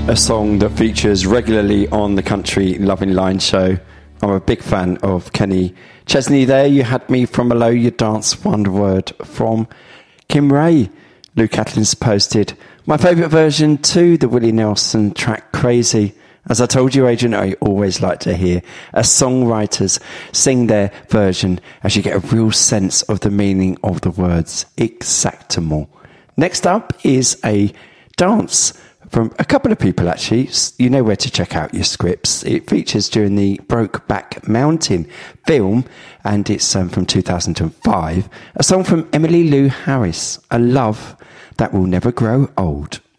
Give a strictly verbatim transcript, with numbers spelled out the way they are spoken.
a song that features regularly on the Country Loving Line show. I'm a big fan of Kenny Chesney there. You Had Me From Below, You Dance One Word from Kim Ray. Luke Atlin's posted my favourite version to the Willie Nelson track Crazy. As I told you, Adrian, I always like to hear as songwriters sing their version, as you get a real sense of the meaning of the words. Exactement. Next up is a dance from a couple of people, actually. You know where to check out your scripts. It features during the Brokeback Mountain film, and it's um, from two thousand five. A song from Emily Lou Harris, A Love That Will Never Grow Old.